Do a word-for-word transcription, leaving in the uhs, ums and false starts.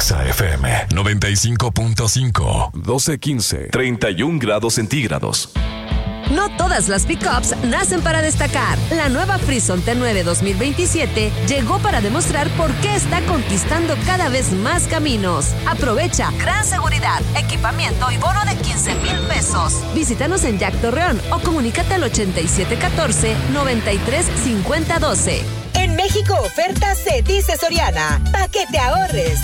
Exa F M noventa y cinco punto cinco. doce quince. treinta y un grados centígrados. No todas las pickups nacen para destacar. La nueva Frison T nueve dos mil veintisiete llegó para demostrar por qué está conquistando cada vez más caminos. Aprovecha gran seguridad, equipamiento y bono de quince mil pesos. Visítanos en Jack Torreón o comunícate al ochenta y siete catorce noventa y tres cincuenta doce. En México, oferta se dice Soriana. Pa' que te ahorres.